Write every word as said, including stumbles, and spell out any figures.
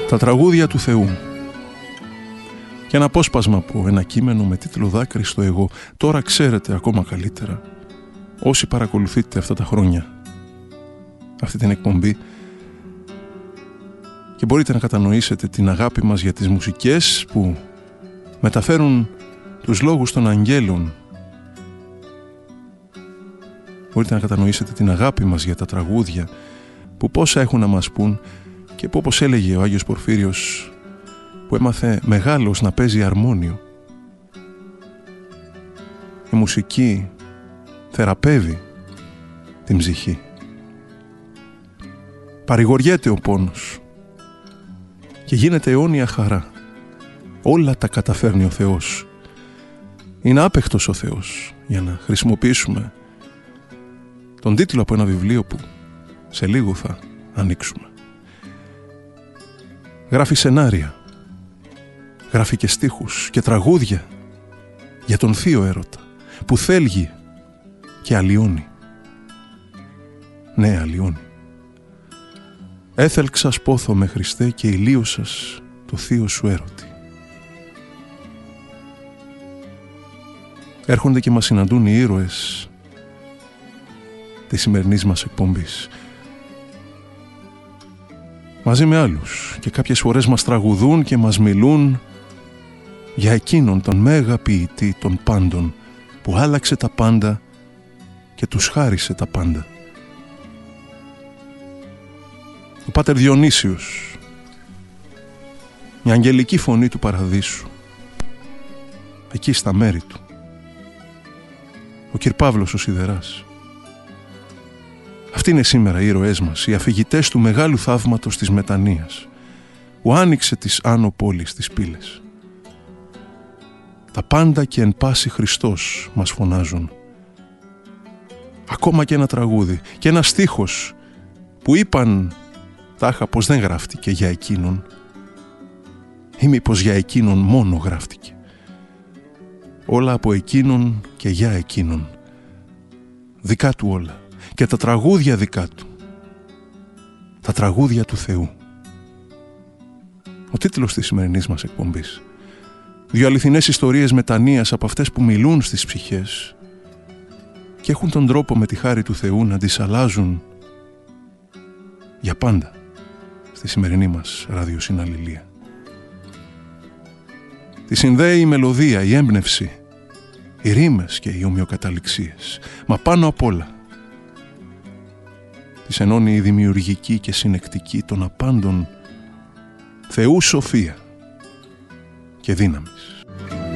Τα τραγούδια του Θεού. Και ένα απόσπασμα από ένα κείμενο με τίτλο «Δάκρυ στο εγώ». Τώρα ξέρετε ακόμα καλύτερα, όσοι παρακολουθείτε αυτά τα χρόνια αυτή την εκπομπή, και μπορείτε να κατανοήσετε την αγάπη μας για τις μουσικές που μεταφέρουν τους λόγους των αγγέλων. Μπορείτε να κατανοήσετε την αγάπη μας για τα τραγούδια που πόσα έχουν να μας πούν, και που, όπως έλεγε ο Άγιος Πορφύριος, που έμαθε μεγάλος να παίζει αρμόνιο, η μουσική θεραπεύει την ψυχή. Παρηγοριέται ο πόνος και γίνεται αιώνια χαρά. Όλα τα καταφέρνει ο Θεός. Είναι άπαιχτος ο Θεός, για να χρησιμοποιήσουμε τον τίτλο από ένα βιβλίο που σε λίγο θα ανοίξουμε. Γράφει σενάρια, γράφει και στίχους και τραγούδια για τον θείο έρωτα που θέλγει και αλλοιώνει. Ναι, αλλοιώνει. Έθελξας πόθο με Χριστέ και ηλίωσας το θείο σου έρωτη. Έρχονται και μας συναντούν οι ήρωες της σημερινής μας εκπομπής, μαζί με άλλους, και κάποιες φορές μας τραγουδούν και μας μιλούν για εκείνον τον μέγα ποιητή των πάντων που άλλαξε τα πάντα και τους χάρισε τα πάντα. Ο Πάτερ Διονύσιος, μια αγγελική φωνή του παραδείσου, εκεί στα μέρη του. Ο Κυρ Παύλος ο Σιδεράς. Αυτοί είναι σήμερα οι ήρωές μας, οι αφηγητές του μεγάλου θαύματος της μετανοίας, που άνοιξε τις άνω πόλεις τις πύλες. Τα πάντα και εν πάση Χριστός μας φωνάζουν. Ακόμα και ένα τραγούδι και ένα στίχος που είπαν τάχα πως δεν γράφτηκε για εκείνον, ή μήπως για εκείνον μόνο γράφτηκε. Όλα από εκείνον και για εκείνον. Δικά του όλα. Και τα τραγούδια δικά του. Τα τραγούδια του Θεού. Ο τίτλος της σημερινής μας εκπομπής. Δύο αληθινές ιστορίες μετανοίας από αυτές που μιλούν στις ψυχές και έχουν τον τρόπο με τη χάρη του Θεού να τις αλλάζουν για πάντα στη σημερινή μας ραδιοσυναλληλία. Τη συνδέει η μελωδία, η έμπνευση, οι ρήμες και οι ομοιοκαταληξίες. Μα πάνω απ' όλα της ενώνει η δημιουργική και συνεκτική των απάντων Θεού σοφία και δύναμης.